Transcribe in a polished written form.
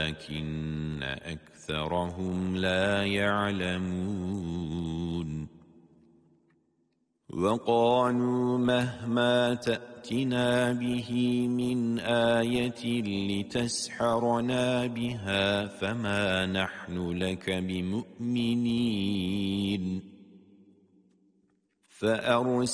ولكن أكثرهم لا يعلمون وقالوا مهما تأتنا به من آية لتسحرنا بها فما نحن لك بمؤمنين فأرسل